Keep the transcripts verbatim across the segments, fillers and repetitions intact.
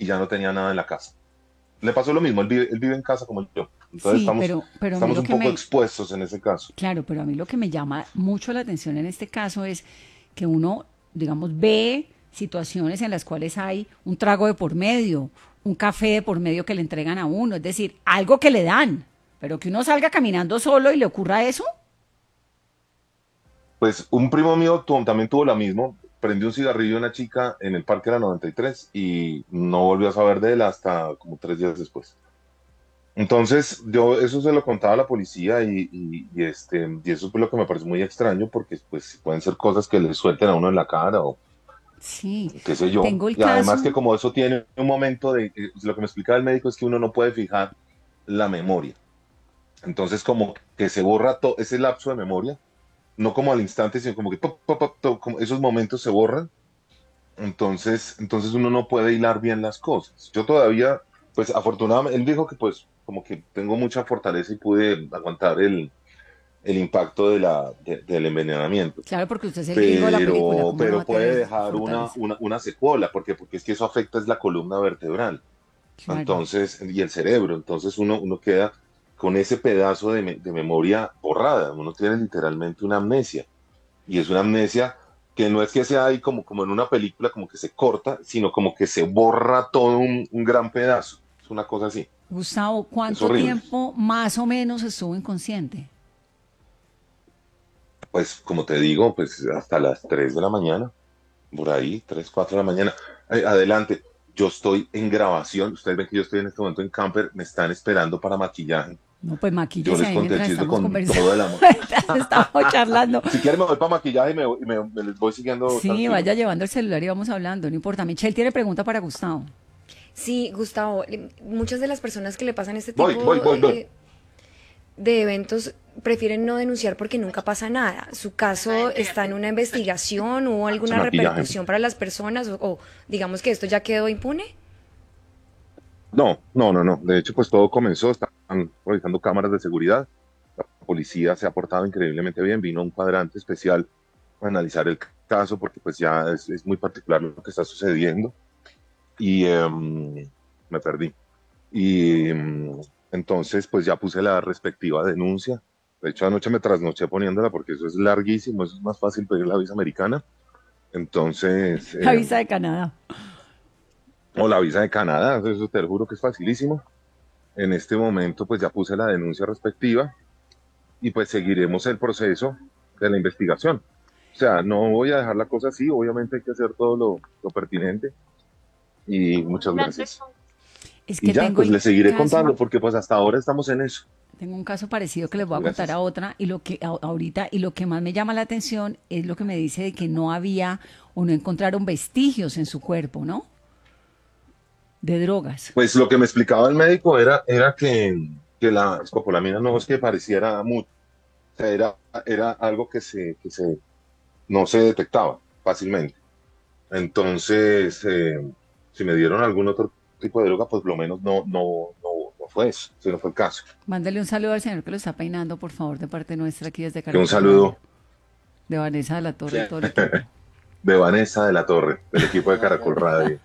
ya no tenía nada en la casa. Le pasó lo mismo, él vive, él vive en casa como yo. Entonces Sí, estamos, pero, pero a mí estamos lo un que poco me, expuestos en ese caso. claro, pero a mí lo que me llama mucho la atención en este caso es que uno, digamos, ve situaciones en las cuales hay un trago de por medio, un café de por medio que le entregan a uno, es decir, algo que le dan, pero que uno salga caminando solo y le ocurra eso. Pues un primo mío tu- también tuvo lo mismo, prendió un cigarrillo a una chica en el Parque de la noventa y tres y no volvió a saber de él hasta como tres días después. Entonces, yo eso se lo contaba a la policía y, y- y, este, y eso es lo que me parece muy extraño porque pues pueden ser cosas que le suelten a uno en la cara o Sí, qué sé yo. tengo el Y además caso, que como eso tiene un momento de, eh, lo que me explicaba el médico es que uno no puede fijar la memoria. Entonces, como que se borra todo ese lapso de memoria, no como al instante, sino como que pop, pop, pop, pop, como esos momentos se borran. Entonces, entonces uno no puede hilar bien las cosas. Yo todavía, pues afortunadamente, él dijo que pues como que tengo mucha fortaleza y pude aguantar el, el impacto de la, de- del envenenamiento, claro, porque usted es el gringo de la película, pero, ¿cómo no va pero a tener puede dejar una, fortaleza? una, una secuela, porque, porque es que eso afecta es la columna vertebral, Claro. entonces, y el cerebro, entonces uno, uno queda con ese pedazo de, me- de memoria borrada, uno tiene literalmente una amnesia. Y es una amnesia que no es que sea ahí como, como en una película, como que se corta, sino como que se borra todo un, un gran pedazo. Es una cosa así. Gustavo, Es ¿cuánto horrible. tiempo más o menos estuvo inconsciente? Pues como te digo, pues hasta las tres de la mañana, por ahí, tres cuatro de la mañana. Ay, adelante, yo estoy en grabación. Ustedes ven que yo estoy en este momento en camper, me están esperando para maquillaje. No, pues Yo maquíllese les ahí conté el mientras chisme estamos con conversando, todo el amor. mientras estamos charlando. Si quieren me voy para maquillaje y me, y me, me les voy siguiendo Sí, tranquilo. vaya llevando el celular y vamos hablando, no importa. Michelle tiene pregunta para Gustavo. Sí, Gustavo, le- muchas de las personas que le pasan este Voy, voy, tipo voy, voy. eh, de eventos prefieren no denunciar porque nunca pasa nada. ¿Su caso está en una investigación? ¿Hubo Ese alguna maquillaje. repercusión para las personas? O, o digamos que esto ya quedó impune. No, no, no, no. De hecho, pues todo comenzó, están revisando cámaras de seguridad. La policía se ha portado increíblemente bien. Vino un cuadrante especial para analizar el caso porque pues ya es, es muy particular lo que está sucediendo. Y em, me perdí. Y em, entonces pues ya puse la respectiva denuncia. De hecho, anoche me trasnoché poniéndola porque eso es larguísimo, eso es más fácil pedir la visa americana. Entonces, La em, visa de Canadá. o la visa de Canadá, eso te lo juro que es facilísimo. En este momento, pues ya puse la denuncia respectiva y pues seguiremos el proceso de la investigación. O sea, no voy a dejar la cosa así, obviamente hay que hacer todo lo, lo pertinente y muchas gracias. Es Y que ya, tengo pues el le seguiré caso, contando porque pues hasta ahora estamos en eso. tengo un caso parecido que les voy Muchas a contar a gracias. otra y lo que a- ahorita y lo que más me llama la atención es lo que me dice de que no había o no encontraron vestigios en su cuerpo, ¿no? De drogas. Pues lo que me explicaba el médico era, era que, que la escopolamina no es que pareciera mucho, o sea, era, era algo que se, que se, no se detectaba fácilmente. Entonces, eh, si me dieron algún otro tipo de droga, pues por lo menos no, no, no, no fue eso, ese no fue el caso. Mándale un saludo al señor que lo está peinando, por favor, de parte nuestra aquí desde Que un Caracol Radio, saludo de Vanessa de la Torre y todo el equipo. de Vanessa de la Torre, del equipo de Caracol Radio.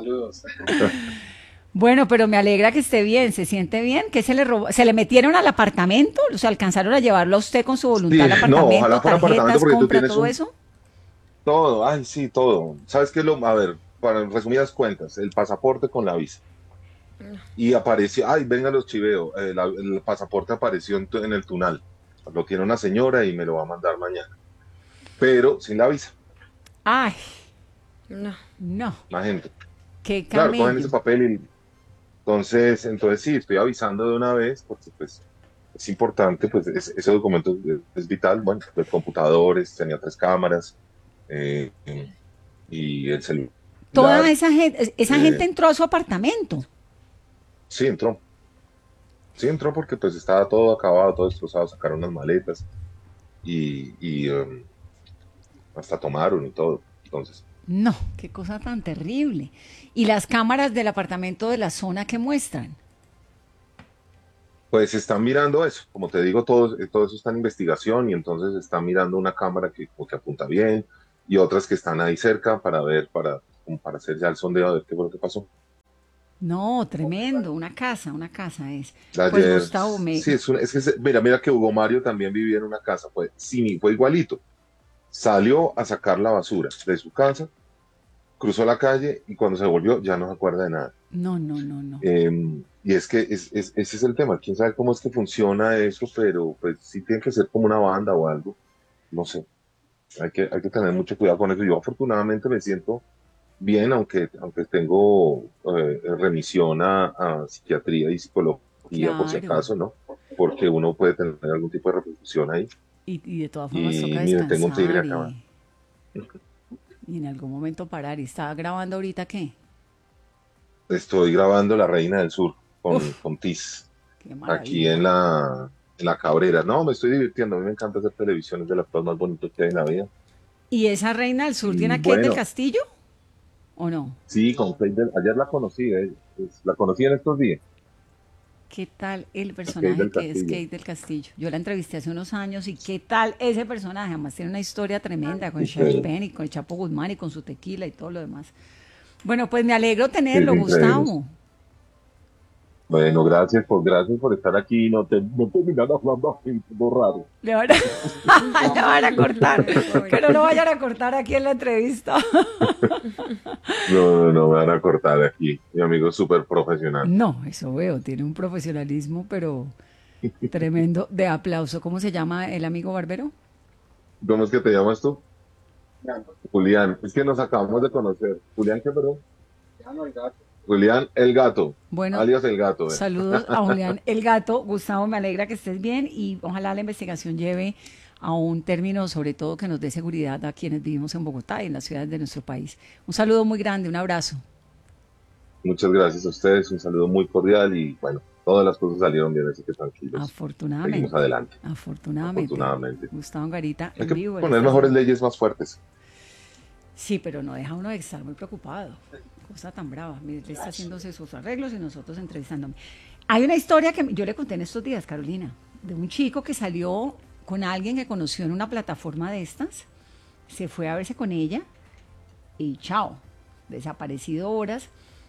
Bueno, pero me alegra que esté bien, se siente bien, que se le robó, se le metieron al apartamento, o sea, alcanzaron a llevarlo a usted con su voluntad Sí, al no, apartamento, ojalá fuera apartamento tarjetas, porque tú compra, tienes todo un eso. todo, ay, sí, todo. ¿Sabes qué es lo? A ver, para resumidas cuentas, el pasaporte con la visa. Y apareció, ay, venga los chiveo, eh, la- el pasaporte apareció en, tu- en el Tunal. Lo tiene una señora y me lo va a mandar mañana, pero sin la visa, Ay, No. no, imagínate. qué Claro, cogen ese camello. papel y entonces, entonces sí, estoy avisando de una vez porque pues es importante, pues es- ese documento es, es vital. Bueno, de computadores, tenía tres cámaras eh, y el Toda celular. esa gente, esa gente eh, entró a su apartamento. sí, entró. Sí, entró porque pues estaba todo acabado, todo destrozado, sacaron las maletas y, y em, hasta tomaron y todo. Entonces, No, qué cosa tan terrible. Y las cámaras del apartamento de la zona que muestran. pues están mirando eso. Como te digo, todo, eh, todo eso está en investigación y entonces están mirando una cámara que, como que apunta bien y otras que están ahí cerca para ver, para, como para hacer ya el sondeo de qué fue lo que pasó. No, tremendo, una casa, una casa es. Pues Ayer, Gustavo, me, sí, es, un- es que, se- mira, mira que Hugo Mario también vivía en una casa, fue, sí, fue igualito. Salió a sacar la basura de su casa, cruzó la calle y cuando se volvió ya no se acuerda de nada. no, no, no, no. Eh, y es que es, es- ese es el tema, quién sabe cómo es que funciona eso, pero pues sí tiene que ser como una banda o algo, no sé, hay que, hay que tener mucho cuidado con eso. Yo afortunadamente me siento bien, aunque, aunque tengo eh, remisión a, a psiquiatría y psicología por si Claro. acaso, ¿no? Porque uno puede tener algún tipo de repercusión ahí Y, y de todas formas y toca ni le tengo un tigre descansar acá. y, y en algún momento parar. ¿Y estaba grabando ahorita qué? Estoy grabando La Reina del Sur con, Uf, con Tiz, qué aquí en maravilla. la, en la Cabrera. No, me estoy divirtiendo, a mí me encanta hacer televisión, es de las cosas más bonitas que hay en la vida. ¿Y esa reina del sur tiene Y a Kate del bueno, Castillo o no? sí, con Kate del- ayer la conocí, eh, pues, la conocí en estos días, ¿Qué tal el Kate personaje del que es Castillo. Kate del Castillo? Yo la entrevisté hace unos años y ¿qué tal ese personaje? Además tiene una historia tremenda con Sí, Sean Penn y con el Chapo Guzmán y con su tequila y todo lo demás. Bueno, pues me alegro es tenerlo, increíble. Gustavo. Bueno, gracias por, gracias por estar aquí. No te, no terminar hablando así, todo raro. Le van a, le van a cortar, Pobre. pero no vayan a cortar aquí en la entrevista. No, no, no me van a cortar aquí. Mi amigo es súper profesional. No, eso veo, tiene un profesionalismo, pero tremendo, de aplauso. ¿Cómo se llama el amigo barbero? ¿Cómo es que te llamas tú? Julián. Es que nos acabamos de conocer. ¿Julián qué, perdón? Julián el Gato, Bueno, alias el Gato. eh. saludos a Julián el Gato. Gustavo, me alegra que estés bien y ojalá la investigación lleve a un término, sobre todo que nos dé seguridad a quienes vivimos en Bogotá y en las ciudades de nuestro país. Un saludo muy grande, un abrazo. Muchas gracias a ustedes. Un saludo muy cordial y bueno, todas las cosas salieron bien, así que tranquilos. Seguimos Afortunadamente, adelante, afortunadamente. afortunadamente. Gustavo Garita Hay en que vivo. él poner está mejores haciendo- leyes más fuertes. Sí, pero no deja uno de estar muy preocupado. Cosa tan brava. Mire, él está haciéndose sus arreglos y nosotros entrevistándome. Hay una historia que yo le conté en estos días, Carolina, de un chico que salió con alguien que conoció en una plataforma de estas, se fue a verse con ella y chao, desaparecido horas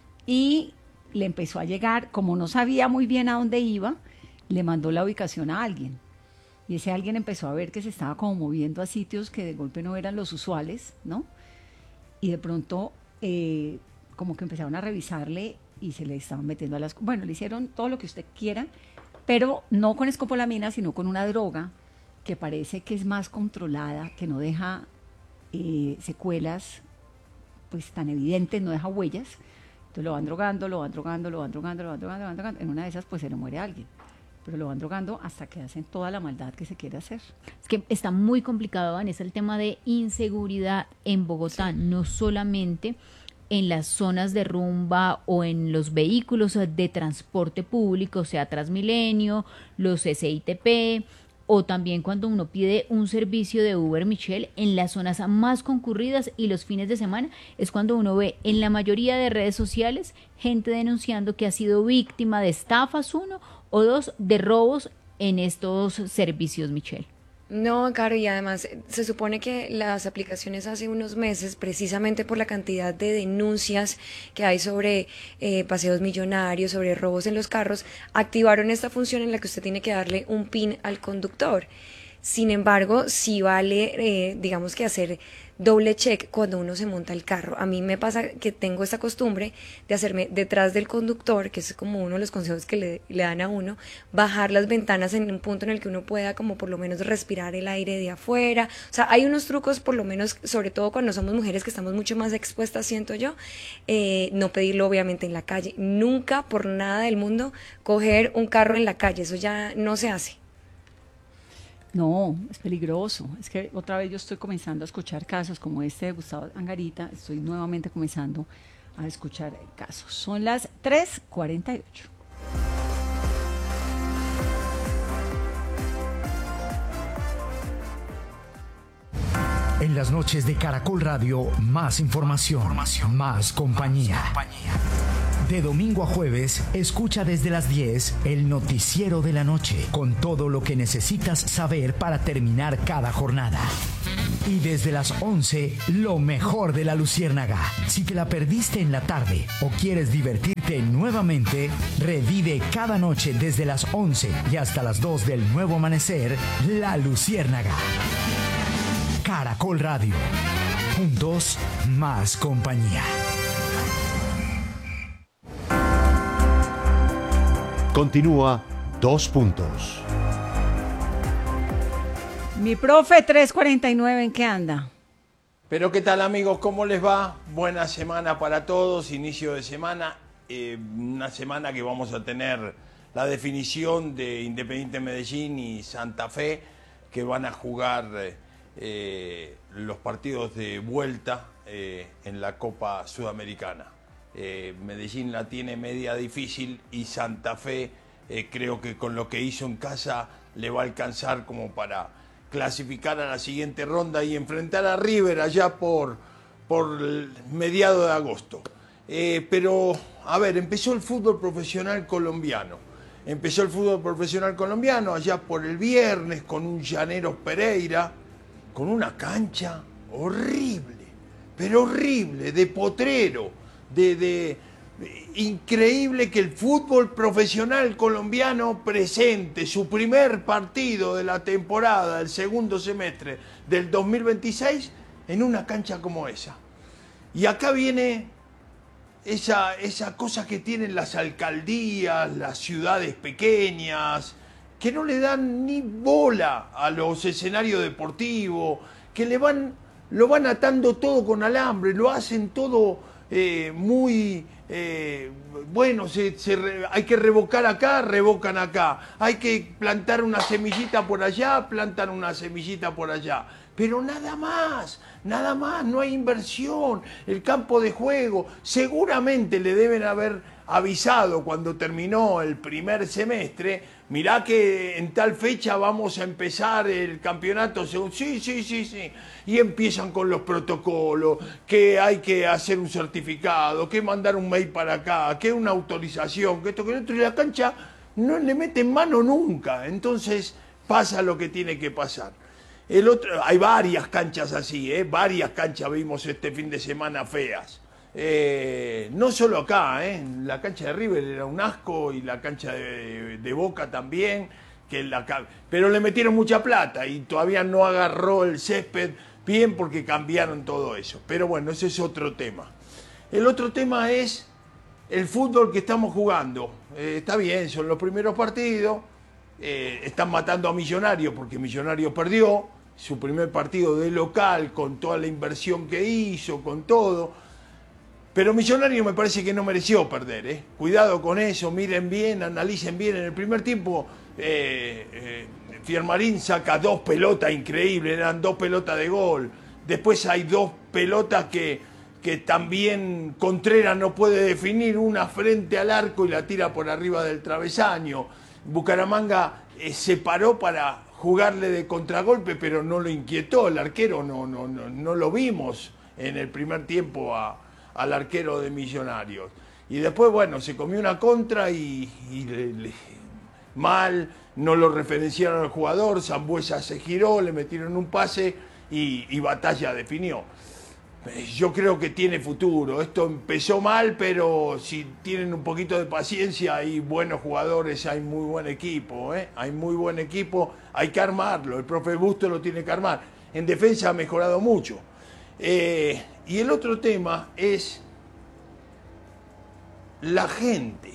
y le empezó a llegar, como no sabía muy bien a dónde iba, le mandó la ubicación a alguien. Y ese alguien empezó a ver que se estaba como moviendo a sitios que de golpe no eran los usuales, ¿no? Y de pronto eh, como que empezaron a revisarle y se le estaban metiendo a las... Bueno, le hicieron todo lo que usted quiera, pero no con escopolamina, sino con una droga que parece que es más controlada, que no deja eh, secuelas pues tan evidentes, no deja huellas. Entonces lo van drogando, lo van drogando, lo van drogando, lo van drogando, lo van drogando. En una de esas pues se le muere alguien. Pero lo van drogando hasta que hacen toda la maldad que se quiere hacer. Es que está muy complicado, Vanessa, el tema de inseguridad en Bogotá, sí. No solamente en las zonas de rumba o en los vehículos de transporte público, o sea, Transmilenio, los S I T P, o también cuando uno pide un servicio de Uber, Michelle, en las zonas más concurridas y los fines de semana, es cuando uno ve en la mayoría de redes sociales gente denunciando que ha sido víctima de estafas, uno, o dos, de robos en estos servicios, Michelle. No, Caro, y además eh, se supone que las aplicaciones hace unos meses, precisamente por la cantidad de denuncias que hay sobre eh, paseos millonarios, sobre robos en los carros, activaron esta función en la que usted tiene que darle un PIN al conductor. Sin embargo, sí vale, eh, digamos que hacer doble check cuando uno se monta el carro. A mí me pasa que tengo esta costumbre de hacerme detrás del conductor, que es como uno de los consejos que le, le dan a uno, bajar las ventanas en un punto en el que uno pueda como por lo menos respirar el aire de afuera. O sea, hay unos trucos por lo menos, sobre todo cuando somos mujeres que estamos mucho más expuestas, siento yo, eh, no pedirlo obviamente en la calle. Nunca por nada del mundo coger un carro en la calle, eso ya no se hace. No, es peligroso. Es que otra vez yo estoy comenzando a escuchar casos como este de Gustavo Angarita. Estoy nuevamente comenzando a escuchar casos. Son las tres cuarenta y ocho. En las noches de Caracol Radio, más información, información más compañía. Más compañía. De domingo a jueves, escucha desde las diez el noticiero de la noche, con todo lo que necesitas saber para terminar cada jornada. Y desde las once, lo mejor de la Luciérnaga. Si te la perdiste en la tarde o quieres divertirte Transmite nuevamente, revive cada noche desde las once y hasta las dos del nuevo amanecer, La Luciérnaga. Caracol Radio. Juntos, más compañía. Continúa Dos Puntos. Mi profe tres cuarenta y nueve, ¿en qué anda? Pero qué tal, amigos, ¿cómo les va? Buena semana para todos, inicio de semana, eh, una semana que vamos a tener la definición de Independiente Medellín y Santa Fe, que van a jugar eh, los partidos de vuelta eh, en la Copa Sudamericana. Eh, Medellín la tiene media difícil y Santa Fe eh, creo que con lo que hizo en casa le va a alcanzar como para clasificar a la siguiente ronda y enfrentar a River allá por, por mediados de agosto. Eh, pero, a ver, empezó el fútbol profesional colombiano. Empezó el fútbol profesional colombiano allá por el viernes con un Llaneros Pereira, con una cancha horrible, pero horrible, de potrero, de... de increíble que el fútbol profesional colombiano presente su primer partido de la temporada, el segundo semestre del dos mil veintiséis, en una cancha como esa. Y acá viene esa, esa cosa que tienen las alcaldías, las ciudades pequeñas, que no le dan ni bola a los escenarios deportivos, que le van, lo van atando todo con alambre, lo hacen todo eh, muy... Eh, bueno, se, se re, hay que revocar acá, revocan acá. Hay que plantar una semillita por allá, plantan una semillita por allá. Pero nada más, nada más, no hay inversión. El campo de juego, seguramente le deben haber avisado cuando terminó el primer semestre. Mirá que en tal fecha vamos a empezar el campeonato. Sí, sí, sí, sí. Y empiezan con los protocolos, que hay que hacer un certificado, que mandar un mail para acá, que una autorización, que esto, que esto. Y la cancha no le meten mano nunca. Entonces pasa lo que tiene que pasar. El otro, hay varias canchas así, ¿eh? Varias canchas vimos este fin de semana feas. Eh, no solo acá, ¿eh? La cancha de River era un asco y la cancha de, de Boca también, que la, pero le metieron mucha plata y todavía no agarró el césped bien porque cambiaron todo eso. Pero bueno, ese es otro tema. El otro tema es el fútbol que estamos jugando. Eh, está bien, son los primeros partidos, eh, están matando a Millonarios porque Millonarios perdió su primer partido de local con toda la inversión que hizo, con todo. Pero Millonario me parece que no mereció perder, ¿eh? Cuidado con eso, miren bien, analicen bien. En el primer tiempo, eh, eh, Fiermarín saca dos pelotas increíbles, eran dos pelotas de gol. Después hay dos pelotas que, que también Contreras no puede definir, una frente al arco y la tira por arriba del travesaño. Bucaramanga eh, se paró para jugarle de contragolpe, pero no lo inquietó. El arquero no, no, no, no lo vimos en el primer tiempo a... al arquero de Millonarios. Y después, bueno, se comió una contra y, y le, le, mal, no lo referenciaron al jugador, Sambuesa se giró, le metieron un pase y, y Batalla definió. Yo creo que tiene futuro. Esto empezó mal, pero si tienen un poquito de paciencia, hay buenos jugadores, hay muy buen equipo, ¿eh? Hay muy buen equipo, hay que armarlo. El profe Busto lo tiene que armar. En defensa ha mejorado mucho. Eh, y el otro tema es la gente.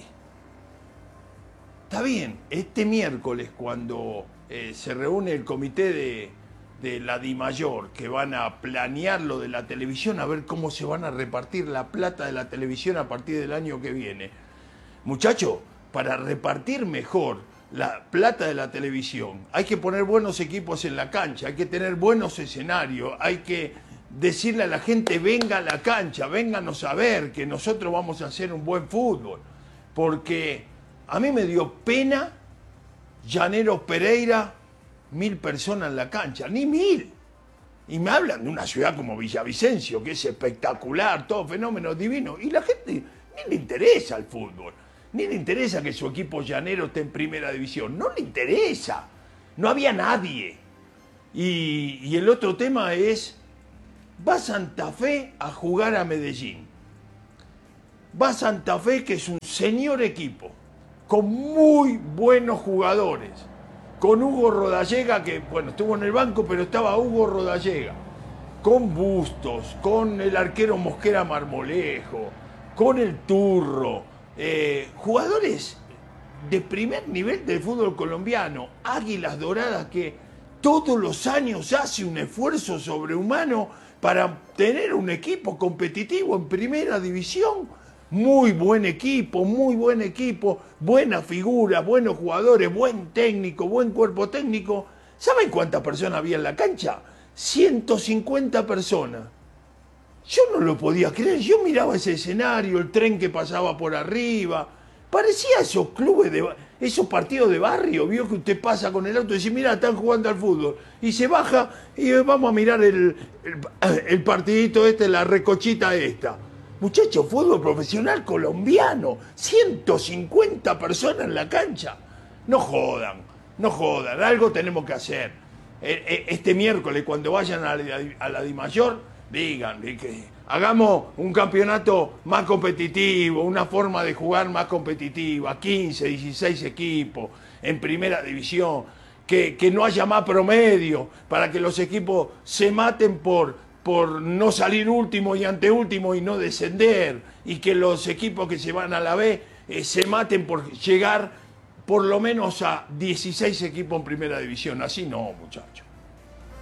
Está bien, este miércoles cuando eh, se reúne el comité de, de la DIMAYOR, que van a planear lo de la televisión, a ver cómo se van a repartir la plata de la televisión a partir del año que viene. Muchachos, para repartir mejor la plata de la televisión hay que poner buenos equipos en la cancha, hay que tener buenos escenarios, hay que decirle a la gente, venga a la cancha, vénganos a ver, que nosotros vamos a hacer un buen fútbol. Porque a mí me dio pena Llaneros Pereira, mil personas en la cancha, ni mil. Y me hablan de una ciudad como Villavicencio, que es espectacular, todo fenómeno divino. Y la gente ni le interesa el fútbol, ni le interesa que su equipo llanero esté en primera división, no le interesa. No había nadie. Y, y el otro tema es... va Santa Fe a jugar a Medellín. va Santa Fe, que es un señor equipo, con muy buenos jugadores, con Hugo Rodallega, que bueno, estuvo en el banco, pero estaba Hugo Rodallega, con Bustos, con el arquero Mosquera Marmolejo, con el Turro, eh, jugadores de primer nivel del fútbol colombiano, Águilas Doradas, que todos los años hace un esfuerzo sobrehumano para tener un equipo competitivo en primera división. Muy buen equipo, muy buen equipo, buena figura, buenos jugadores, buen técnico, buen cuerpo técnico. ¿Saben cuántas personas había en la cancha? ciento cincuenta personas. Yo no lo podía creer, yo miraba ese escenario, el tren que pasaba por arriba. Parecía esos clubes, de, esos partidos de barrio, vio que usted pasa con el auto y dice, mira, están jugando al fútbol. Y se baja y vamos a mirar el, el, el partidito este, la recochita esta. Muchachos, fútbol profesional colombiano, ciento cincuenta personas en la cancha. No jodan, no jodan, algo tenemos que hacer. Este miércoles, cuando vayan a la, a la Dimayor, digan que hagamos un campeonato más competitivo, una forma de jugar más competitiva, quince, dieciséis equipos en primera división, que, que no haya más promedio, para que los equipos se maten por... por no salir último y anteúltimo y no descender, y que los equipos que se van a la B eh, se maten por llegar por lo menos a dieciséis equipos en primera división. Así no, muchachos.